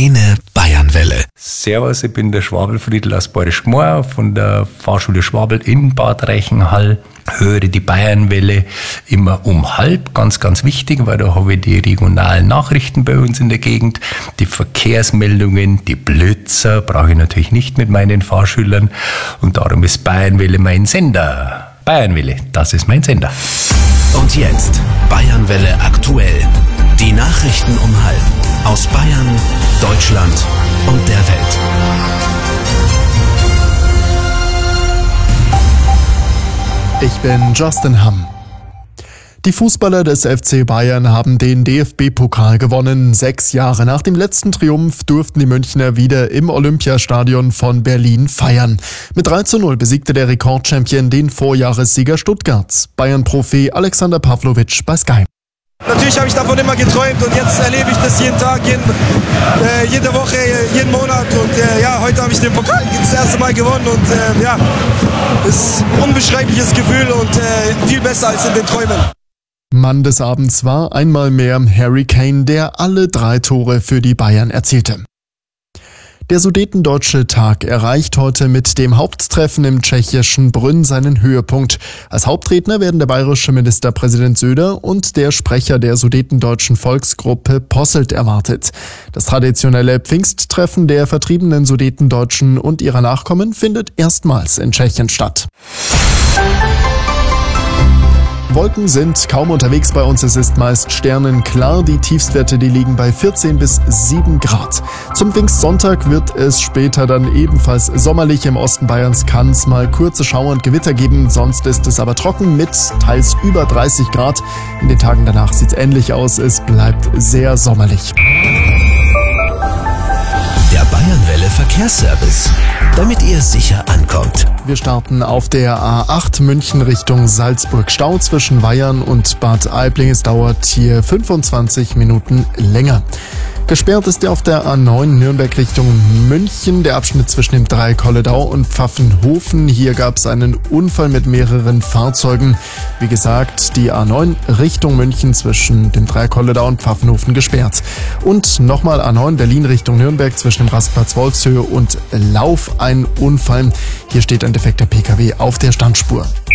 Deine Bayernwelle. Servus, ich bin der Schwabel Friedl aus Bayerisch Gmor von der Fahrschule Schwabel in Bad Reichenhall. Höre die Bayernwelle immer um 12:30, ganz, ganz wichtig, weil da habe ich die regionalen Nachrichten bei uns in der Gegend, die Verkehrsmeldungen, die Blitzer brauche ich natürlich nicht mit meinen Fahrschülern und darum ist Bayernwelle mein Sender. Bayernwelle, das ist mein Sender. Und jetzt Bayernwelle aktuell. Die Nachrichten um 12:30 aus Bayern, Deutschland und der Welt. Ich bin Justin Hamm. Die Fußballer des FC Bayern haben den DFB-Pokal gewonnen. 6 Jahre nach dem letzten Triumph durften die Münchner wieder im Olympiastadion von Berlin feiern. Mit 3:0 besiegte der Rekordchampion den Vorjahressieger Stuttgart. Bayern-Profi Alexander Pavlovic bei Sky. Natürlich habe ich davon immer geträumt und jetzt erlebe ich das jeden Tag, jede Woche, jeden Monat und heute habe ich den Pokal das erste Mal gewonnen und es ist ein unbeschreibliches Gefühl und viel besser als in den Träumen. Mann des Abends war einmal mehr Harry Kane, der alle 3 Tore für die Bayern erzielte. Der Sudetendeutsche Tag erreicht heute mit dem Haupttreffen im tschechischen Brünn seinen Höhepunkt. Als Hauptredner werden der bayerische Ministerpräsident Söder und der Sprecher der sudetendeutschen Volksgruppe Posselt erwartet. Das traditionelle Pfingsttreffen der vertriebenen Sudetendeutschen und ihrer Nachkommen findet erstmals in Tschechien statt. Wolken sind kaum unterwegs bei uns, es ist meist sternenklar. Die Tiefstwerte, die liegen bei 14 bis 7 Grad. Zum Pfingstsonntag wird es später dann ebenfalls sommerlich. Im Osten Bayerns kann es mal kurze Schauer und Gewitter geben, sonst ist es aber trocken mit teils über 30 Grad. In den Tagen danach sieht es ähnlich aus, es bleibt sehr sommerlich. Der Bayernwelle Verkehrsservice, damit ihr sicher ankommt. Wir starten auf der A8 München Richtung Salzburg. Stau zwischen Weyern und Bad Aibling. Es dauert hier 25 Minuten länger. Gesperrt ist der auf der A9 Nürnberg Richtung München, der Abschnitt zwischen dem Dreikolledau und Pfaffenhofen. Hier gab es einen Unfall mit mehreren Fahrzeugen. Wie gesagt, die A9 Richtung München zwischen dem Dreikolledau und Pfaffenhofen gesperrt. Und nochmal A9 Berlin Richtung Nürnberg zwischen dem Rastplatz Wolfshöhe und Lauf ein Unfall. Hier steht ein defekter PKW auf der Standspur.